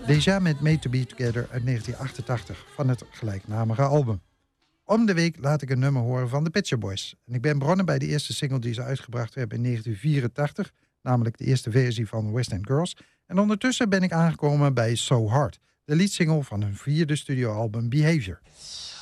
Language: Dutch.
Déjà met Made to Be Together uit 1988 van het gelijknamige album. Om de week laat ik een nummer horen van de Pet Shop Boys. En ik ben begonnen bij de eerste single die ze uitgebracht hebben in 1984, namelijk de eerste versie van West End Girls. En ondertussen ben ik aangekomen bij So Hard, de leadsingle van hun vierde studioalbum Behavior.